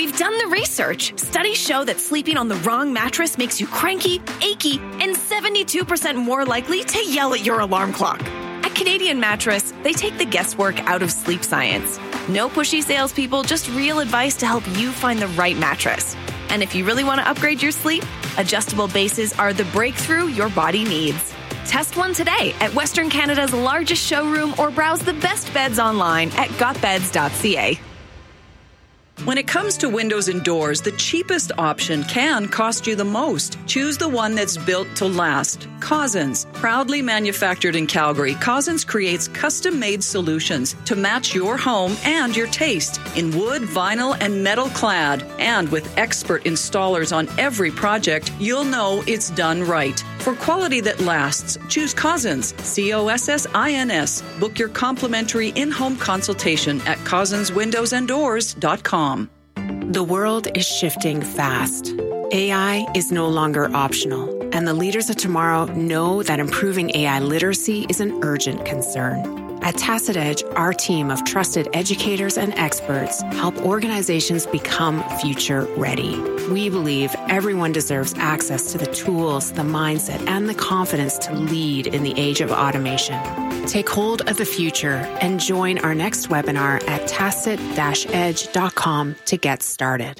We've done the research. Studies show that sleeping on the wrong mattress makes you cranky, achy, and 72% more likely to yell at your alarm clock. At Canadian Mattress, they take the guesswork out of sleep science. No pushy salespeople, just real advice to help you find the right mattress. And if you really want to upgrade your sleep, adjustable bases are the breakthrough your body needs. Test one today at Western Canada's largest showroom or browse the best beds online at gotbeds.ca. When it comes to windows and doors, the cheapest option can cost you the most. Choose the one that's built to last. Cozzens. Proudly manufactured in Calgary, Cozzens creates custom-made solutions to match your home and your taste in wood, vinyl, and metal clad. And with expert installers on every project, you'll know it's done right. For quality that lasts, choose Cozzens, Cossins. Book your complimentary in-home consultation at cozzenswindowsanddoors.com. The world is shifting fast. AI is no longer optional, and the leaders of tomorrow know that improving AI literacy is an urgent concern. At Tacit Edge, our team of trusted educators and experts help organizations become future ready. We believe everyone deserves access to the tools, the mindset, and the confidence to lead in the age of automation. Take hold of the future and join our next webinar at tacit-edge.com to get started.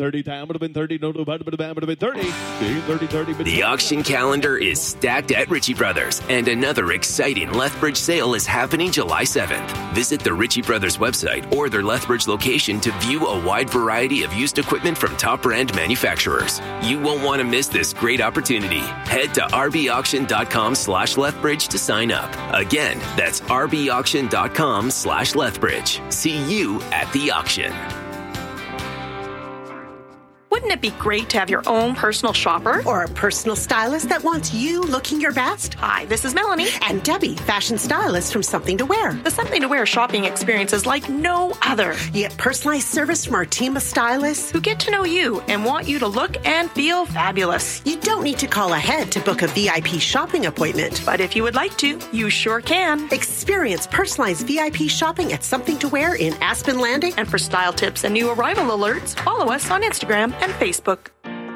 The auction calendar is stacked at Ritchie Brothers, and another exciting Lethbridge sale is happening July 7th. Visit the Ritchie Brothers website or their Lethbridge location to view a wide variety of used equipment from top brand manufacturers. You won't want to miss this great opportunity. Head to rbauction.com/Lethbridge to sign up. Again, that's rbauction.com/Lethbridge. See you at the auction. Wouldn't it be great to have your own personal shopper? Or a personal stylist that wants you looking your best? Hi, this is Melanie. And Debbie, fashion stylist from Something to Wear. The Something to Wear shopping experience is like no other. You get personalized service from our team of stylists who get to know you and want you to look and feel fabulous. You don't need to call ahead to book a VIP shopping appointment. But if you would like to, you sure can. Experience personalized VIP shopping at Something to Wear in Aspen Landing. And for style tips and new arrival alerts, follow us on Instagram and Facebook.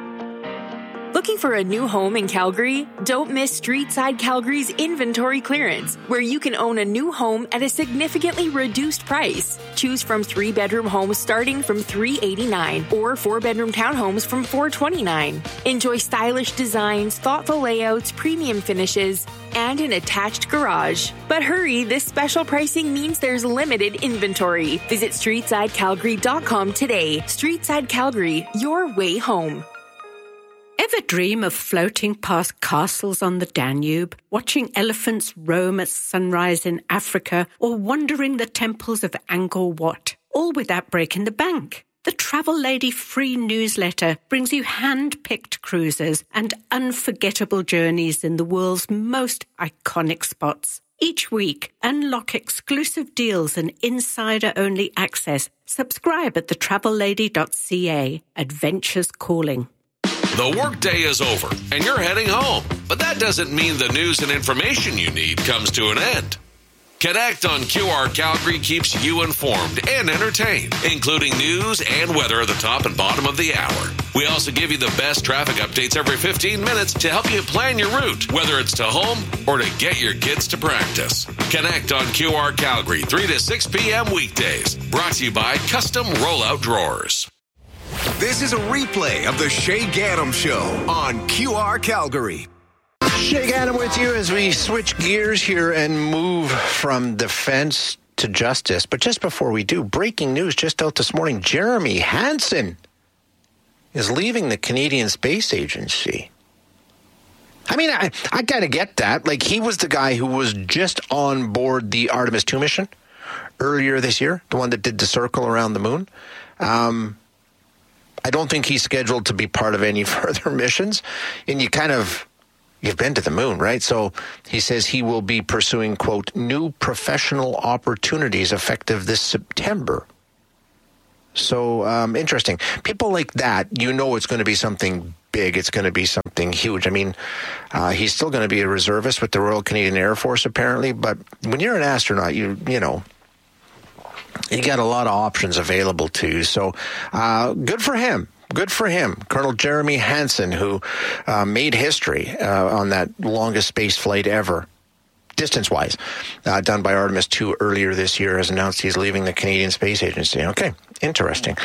Looking for a new home in Calgary? Don't miss Streetside Calgary's inventory clearance, where you can own a new home at a significantly reduced price. Choose from 3-bedroom homes starting from $389 or 4-bedroom townhomes from $429. Enjoy stylish designs, thoughtful layouts, premium finishes, and an attached garage. But hurry, this special pricing means there's limited inventory. Visit StreetsideCalgary.com today. Streetside Calgary, your way home. Ever dream of floating past castles on the Danube, watching elephants roam at sunrise in Africa, or wandering the temples of Angkor Wat, all without breaking the bank? The Travel Lady free newsletter brings you hand-picked cruises and unforgettable journeys in the world's most iconic spots. Each week, unlock exclusive deals and insider-only access. Subscribe at thetravellady.ca. Adventures calling. The workday is over, and you're heading home. But that doesn't mean the news and information you need comes to an end. Connect on QR Calgary keeps you informed and entertained, including news and weather at the top and bottom of the hour. We also give you the best traffic updates every 15 minutes to help you plan your route, whether it's to home or to get your kids to practice. Connect on QR Calgary, 3 to 6 p.m. weekdays. Brought to you by Custom Rollout Drawers. This is a replay of the Shay Gaddam Show on QR Calgary. Shay Gaddam with you as we switch gears here and move from defense to justice. But just before we do, breaking news just out this morning. Jeremy Hansen is leaving the Canadian Space Agency. I mean, I kind of get that. Like, he was the guy who was just on board the Artemis 2 mission earlier this year, the one that did the circle around the moon. I don't think he's scheduled to be part of any further missions. And you've been to the moon, right? So he says he will be pursuing, quote, new professional opportunities effective this September. So interesting. People like that, it's going to be something big. It's going to be something huge. I mean, he's still going to be a reservist with the Royal Canadian Air Force, apparently. But when you're an astronaut, you you got a lot of options available to you. So good for him. Good for him. Colonel Jeremy Hansen, who made history on that longest space flight ever, distance-wise, done by Artemis 2 earlier this year, has announced he's leaving the Canadian Space Agency. Okay, interesting.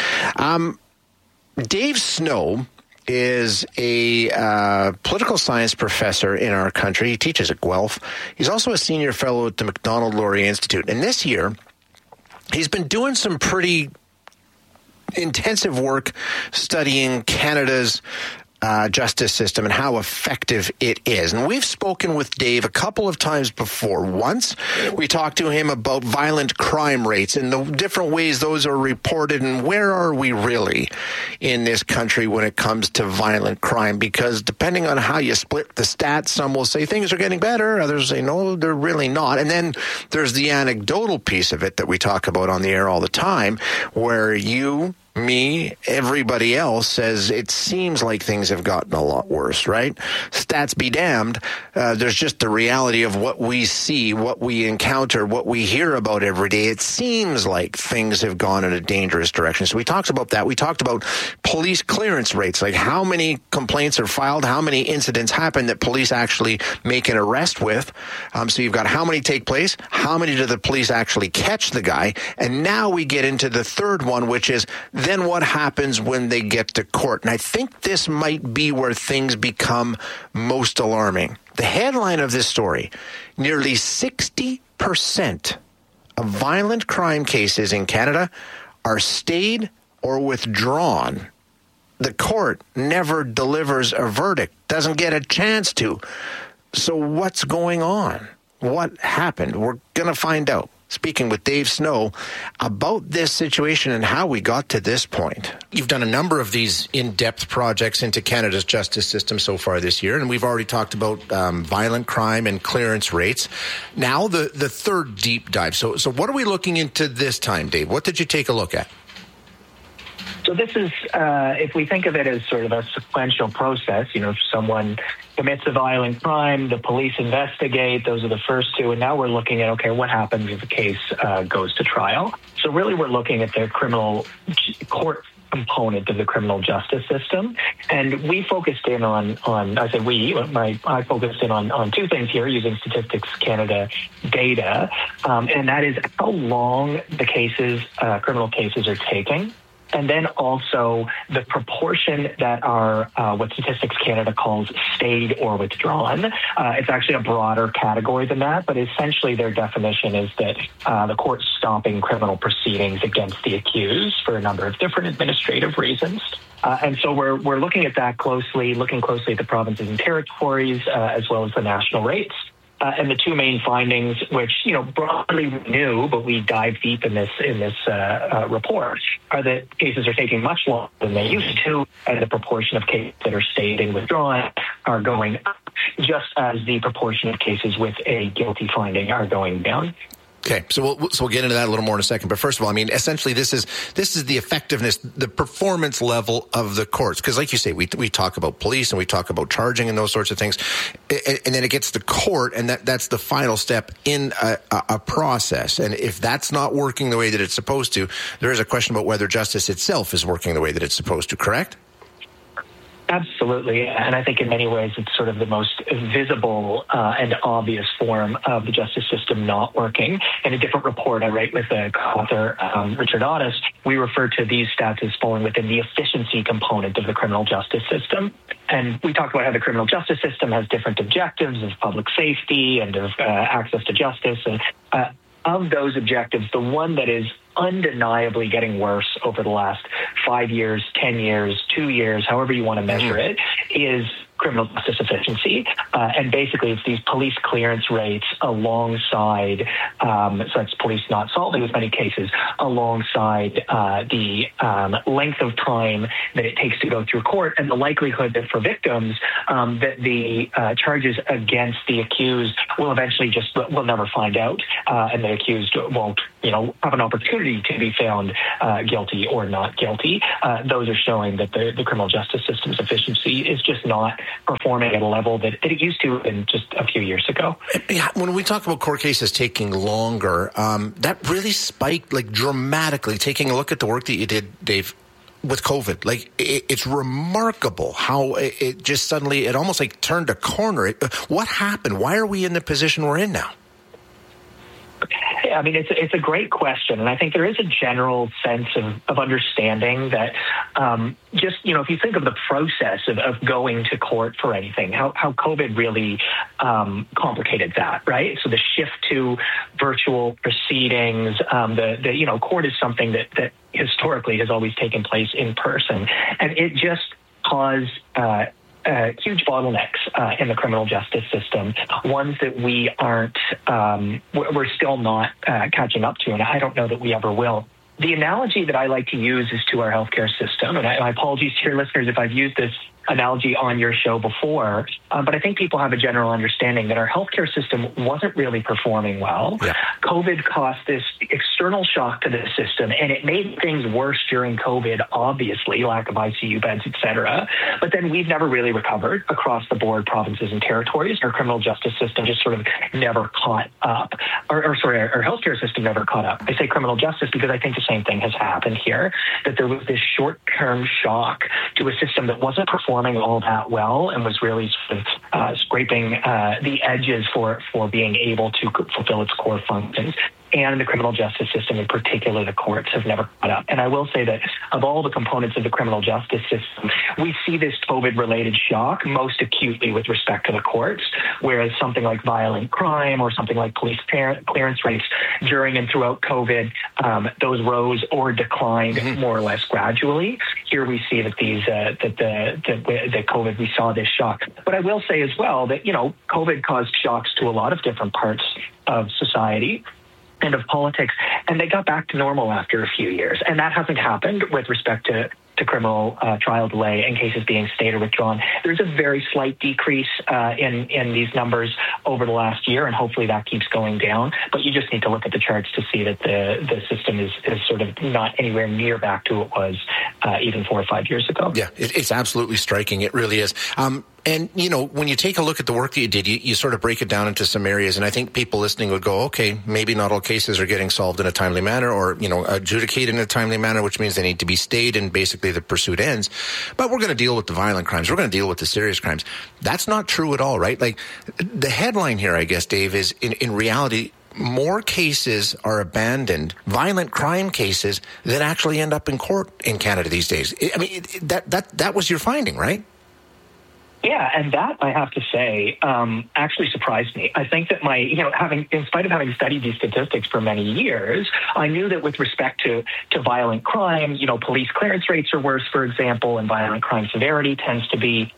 Dave Snow is a political science professor in our country. He teaches at Guelph. He's also a senior fellow at the Macdonald-Laurier Institute. And this year, he's been doing some pretty intensive work studying Canada's justice system and how effective it is. And we've spoken with Dave a couple of times before. Once, we talked to him about violent crime rates and the different ways those are reported and where are we really in this country when it comes to violent crime, because depending on how you split the stats, some will say things are getting better, others say no, they're really not. And then there's the anecdotal piece of it that we talk about on the air all the time, where you, me, everybody else says it seems like things have gotten a lot worse, right? Stats be damned. There's just the reality of what we see, what we encounter, what we hear about every day. It seems like things have gone in a dangerous direction. So we talked about that. We talked about police clearance rates, like how many complaints are filed, how many incidents happen that police actually make an arrest with. So you've got how many take place, how many do the police actually catch the guy, and now we get into the third one, which is then what happens when they get to court. And I think this might be where things become most alarming. The headline of this story, nearly 60% of violent crime cases in Canada are stayed or withdrawn. The court never delivers a verdict, doesn't get a chance to. So what's going on? What happened? We're going to find out. Speaking with Dave Snow about this situation and how we got to this point. You've done a number of these in-depth projects into Canada's justice system so far this year, and we've already talked about violent crime and clearance rates. Now the third deep dive. So what are we looking into this time, Dave? What did you take a look at? So this is, if we think of it as sort of a sequential process, if someone commits a violent crime, the police investigate, those are the first two, and now we're looking at, okay, what happens if the case goes to trial? So really we're looking at the criminal court component of the criminal justice system. And we focused in I focused in on two things here using Statistics Canada data, and that is how long the cases, criminal cases are taking. And then also the proportion that are what Statistics Canada calls stayed or withdrawn. It's actually a broader category than that, but essentially their definition is that the court's stopping criminal proceedings against the accused for a number of different administrative reasons. And so we're looking at that closely, looking closely at the provinces and territories, as well as the national rates. And the two main findings, which broadly we knew, but we dive deep in this report, are that cases are taking much longer than they used to, and the proportion of cases that are stayed and withdrawn are going up, just as the proportion of cases with a guilty finding are going down. Okay, so we'll get into that a little more in a second. But first of all, essentially this is the effectiveness, the performance level of the courts. Because like you say, we talk about police and we talk about charging and those sorts of things. And then it gets to court, and that's the final step in a process. And if that's not working the way that it's supposed to, there is a question about whether justice itself is working the way that it's supposed to, correct? Absolutely, and I think in many ways it's sort of the most visible and obvious form of the justice system not working. In a different report I write with the author Richard Otis, we refer to these stats as falling within the efficiency component of the criminal justice system. And we talk about how the criminal justice system has different objectives of public safety and of access to justice. And of those objectives, the one that is undeniably getting worse over the last 5 years, 10 years, 2 years, however you want to measure it, is criminal justice efficiency. And basically it's these police clearance rates alongside, so that's police not solving as many cases, alongside the length of time that it takes to go through court and the likelihood that for victims that the charges against the accused will eventually will never find out, and the accused won't have an opportunity to be found guilty or not guilty. Those are showing that the criminal justice system's efficiency is just not performing at a level that it used to in just a few years ago. Yeah, when we talk about court cases taking longer, that really spiked like dramatically. Taking a look at the work that you did, Dave, with COVID, like it's remarkable how it just suddenly, it almost like turned a corner. What happened? Why are we in the position we're in now? I mean, it's a great question, and I think there is a general sense of understanding that just, if you think of the process of going to court for anything, how COVID really complicated that, right? So the shift to virtual proceedings, the court is something that historically has always taken place in person, and it just caused huge bottlenecks in the criminal justice system, ones that we aren't, we're still not catching up to, and I don't know that we ever will. The analogy that I like to use is to our healthcare system, and my apologies to your listeners if I've used this analogy on your show before, but I think people have a general understanding that our healthcare system wasn't really performing well. Yeah. COVID caused this external shock to the system, and it made things worse during COVID, obviously, lack of ICU beds, et cetera. But then we've never really recovered across the board, provinces and territories. Our criminal justice system just sort of never caught up. Our healthcare system never caught up. I say criminal justice because I think the same thing has happened here, that there was this short-term shock to a system that wasn't performing all that well and was really sort of scraping the edges for being able to fulfill its core functions. And the criminal justice system, in particular, the courts, have never caught up. And I will say that of all the components of the criminal justice system, we see this COVID-related shock most acutely with respect to the courts, whereas something like violent crime or something like police clearance rates during and throughout COVID, those rose or declined more or less gradually. Here we see that that COVID, we saw this shock. But I will say as well that, COVID caused shocks to a lot of different parts of society and of politics, and they got back to normal after a few years. And that hasn't happened with respect to criminal trial delay and cases being stayed or withdrawn. There's a very slight decrease in these numbers over the last year, and hopefully that keeps going down. But you just need to look at the charts to see that the system is sort of not anywhere near back to what it was even 4 or 5 years ago. Yeah, it's absolutely striking. It really is. And, when you take a look at the work that you did, you sort of break it down into some areas. And I think people listening would go, okay, maybe not all cases are getting solved in a timely manner or, adjudicated in a timely manner, which means they need to be stayed and basically the pursuit ends. But we're going to deal with the violent crimes. We're going to deal with the serious crimes. That's not true at all, right? Like the headline here, I guess, Dave, is in reality, more cases are abandoned, violent crime cases, that actually end up in court in Canada these days. I mean, that was your finding, right? Yeah, and that, I have to say, actually surprised me. I think that in spite of having studied these statistics for many years, I knew that with respect to violent crime, police clearance rates are worse, for example, and violent crime severity tends to be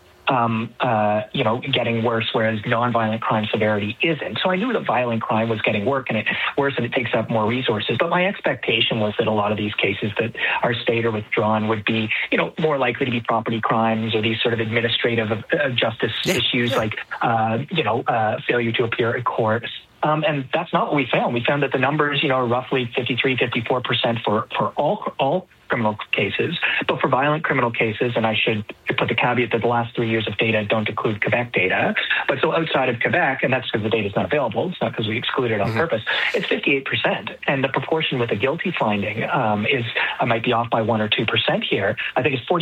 getting worse, whereas nonviolent crime severity isn't. So I knew that violent crime was getting worse and it takes up more resources. But my expectation was that a lot of these cases that are stayed or withdrawn would be, more likely to be property crimes or these sort of administrative justice issues like, failure to appear at court. And that's not what we found. We found that the numbers, are roughly 53, 54% for all criminal cases. But for violent criminal cases, and I should put the caveat that the last 3 years of data don't include Quebec data, but so outside of Quebec, and that's because the data is not available, it's not because we excluded it on purpose, it's 58%. And the proportion with a guilty finding is, I might be off by 1 or 2% here. I think it's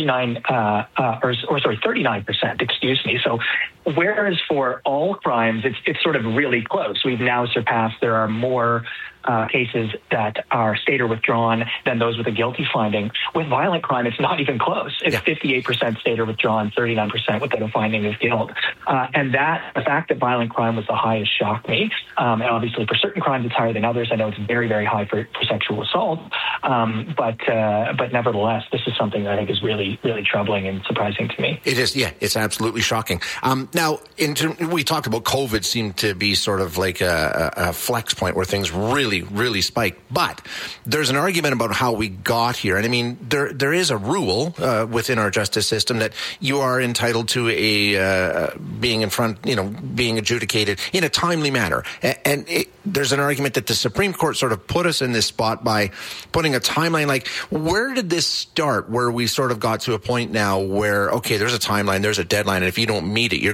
39%, excuse me. So whereas for all crimes, it's sort of really close. We've now surpassed, there are more cases that are stayed or withdrawn than those with a guilty finding. With violent crime, it's not even close. It's 58% stayed or withdrawn, 39% without a finding of guilt. And the fact that violent crime was the highest shocked me. And obviously for certain crimes, it's higher than others. I know it's very, very high for sexual assault. But nevertheless, this is something that I think is really, really troubling and surprising to me. It is, yeah. It's absolutely shocking. Now, we talked about COVID seemed to be sort of like a flex point where things really really, really spiked. But there's an argument about how we got here. And I mean, there is a rule within our justice system that you are entitled to being adjudicated in a timely manner. And there's an argument that the Supreme Court sort of put us in this spot by putting a timeline. Like, where did this start, where we sort of got to a point now where, okay, there's a timeline, there's a deadline, and if you don't meet it, you're